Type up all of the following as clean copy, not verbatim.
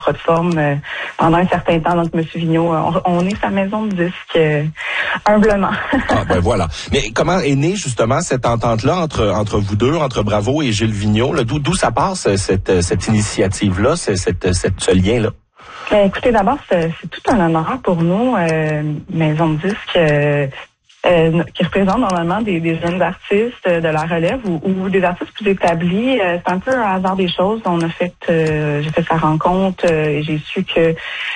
plateforme pendant un certain temps. Donc, M. Vigneault, on est sa maison de disques humblement. Ah, ben voilà. Mais comment est née justement cette entente-là entre vous deux, entre Bravo et Gilles Vigneault? Là, d'où ça passe cette initiative-là, ce lien-là? Écoutez, d'abord, c'est tout un honneur pour nous, maison de disques, qui représente normalement des jeunes artistes de la relève ou des artistes plus établis. C'est un peu un hasard des choses. On a fait, j'ai fait sa rencontre et j'ai su que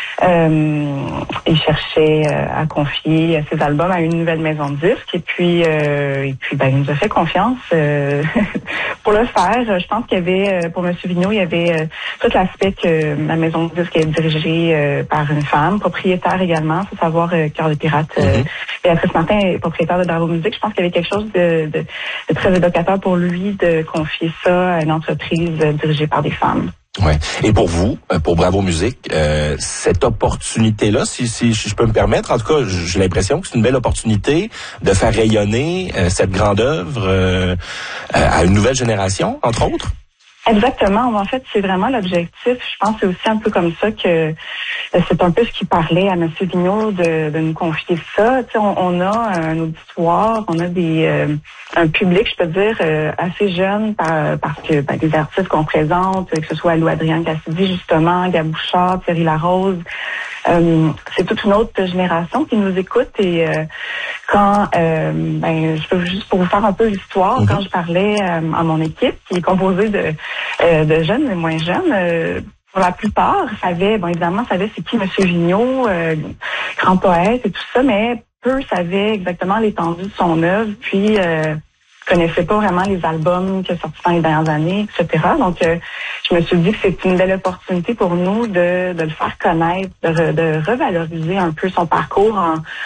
il cherchait à confier ses albums à une nouvelle maison de disques. Et puis il nous a fait confiance pour le faire. Je pense qu'il y avait, pour M. Vigneault, il y avait tout l'aspect que ma maison de disques est dirigée par une femme, propriétaire également, faut savoir Cœur de Pirate. Béatrice Martin est propriétaire de Bravo Musique. Je pense qu'il y avait quelque chose de très évocateur pour lui de confier ça à une entreprise dirigée par des femmes. Ouais. Et pour vous, pour Bravo Musique, cette opportunité-là, si je peux me permettre, en tout cas, j'ai l'impression que c'est une belle opportunité de faire rayonner cette grande œuvre à une nouvelle génération, entre autres. Exactement. En fait, c'est vraiment l'objectif. Je pense que c'est aussi un peu comme ça que c'est un peu ce qui parlait à M. Vigneault de nous confier ça. Tu sais, on a un auditoire, on a un public, je peux dire, assez jeune parce que les artistes qu'on présente, que ce soit Lou Adrienne Cassidy, justement, Gabouchard, Thierry Larose, c'est toute une autre génération qui nous écoute et quand je peux juste pour vous faire un peu l'histoire, quand je parlais à mon équipe qui est composée de jeunes et moins jeunes, pour la plupart savaient c'est qui M. Vigneault, grand poète et tout ça, mais peu savaient exactement l'étendue de son œuvre, puis connaissais pas vraiment les albums qui sont sortis dans les dernières années, etc. Donc, je me suis dit que c'est une belle opportunité pour nous de le faire connaître, de revaloriser un peu son parcours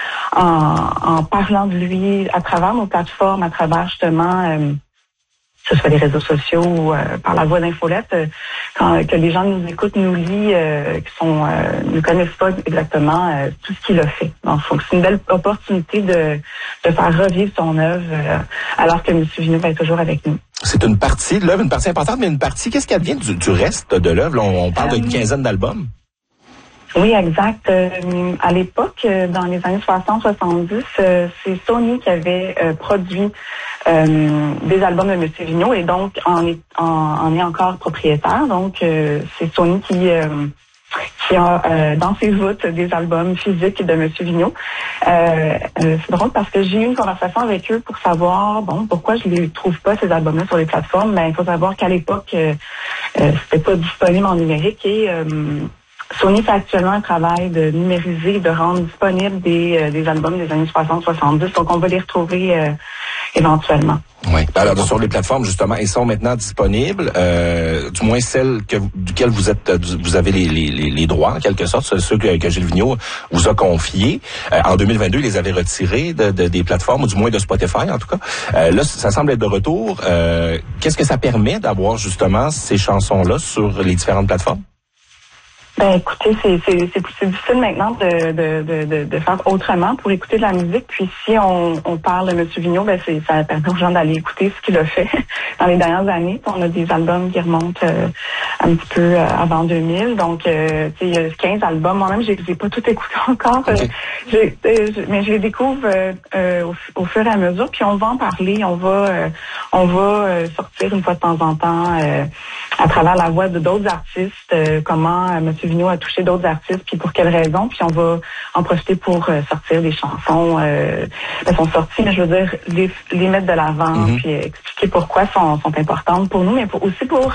en parlant de lui à travers nos plateformes, à travers justement que ce soit les réseaux sociaux ou par la voie d'infolette, que les gens nous écoutent, nous lisent, ne connaissent pas exactement tout ce qu'il a fait. Donc, c'est une belle opportunité de faire revivre son œuvre alors que M. Vigneault va être toujours avec nous. C'est une partie de l'œuvre, une partie importante, mais une partie, qu'est-ce qui advient du reste de l'œuvre? Là, on parle d'une quinzaine d'albums. Oui, exact. À l'époque, dans les années 60-70, c'est Sony qui avait produit des albums de M. Vigneault et donc en est encore propriétaire. Donc, c'est Sony qui a dans ses voûtes des albums physiques de M. Vigneault. C'est drôle parce que j'ai eu une conversation avec eux pour savoir pourquoi je les trouve pas ces albums-là sur les plateformes. Mais il faut savoir qu'à l'époque, c'était pas disponible en numérique et Sony fait actuellement un travail de numériser, de rendre disponibles des albums des années 60-70. Donc, on va les retrouver éventuellement. Oui. Alors, sur les plateformes, justement, ils sont maintenant disponibles, du moins celles duquel vous avez les droits, en quelque sorte, ceux que Gilles Vigneault vous a confiés. En 2022, ils les avaient retirés des plateformes, ou du moins de Spotify, en tout cas. Là, ça semble être de retour. Qu'est-ce que ça permet d'avoir, justement, ces chansons-là sur les différentes plateformes? Écoutez, c'est difficile maintenant de faire autrement pour écouter de la musique. Puis si on parle de M. Vigneault, ça permet aux gens d'aller écouter ce qu'il a fait dans les dernières années. On a des albums qui remontent un petit peu avant 2000. Donc, il y a 15 albums. Moi-même, je les ai pas tout écoutés encore. Okay. Mais je les découvre au fur et à mesure. Puis on va en parler. On va sortir une fois de temps en temps à travers la voix de d'autres artistes, comment M. Vigneault a touché d'autres artistes, puis pour quelles raisons, puis on va en profiter pour sortir des chansons qui sont sorties, mais je veux dire, les mettre de l'avant, puis expliquer pourquoi sont importantes pour nous, mais aussi pour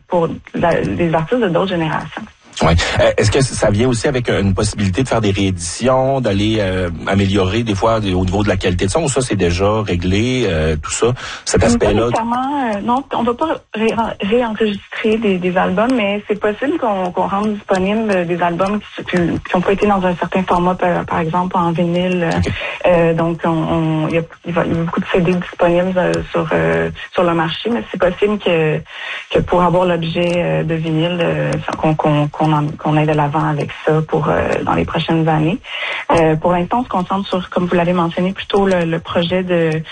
les artistes de d'autres générations. Ouais. Est-ce que ça vient aussi avec une possibilité de faire des rééditions, d'aller améliorer des fois au niveau de la qualité de son, ou ça c'est déjà réglé, tout ça, cet aspect-là? Non, on va pas réenregistrer des albums, mais c'est possible qu'on rende disponible des albums qui ont pas été dans un certain format, par exemple en vinyle. Okay. Donc il y a beaucoup de CD disponibles sur le marché, mais c'est possible que pour avoir l'objet de vinyle, qu'on aille de l'avant avec ça pour dans les prochaines années. Pour l'instant, on se concentre sur, comme vous l'avez mentionné, plutôt le projet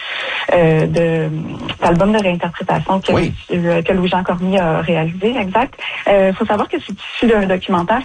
d'album de réinterprétation que Louis-Jean Cormier a réalisé. Exact. Faut savoir que c'est issu d'un documentaire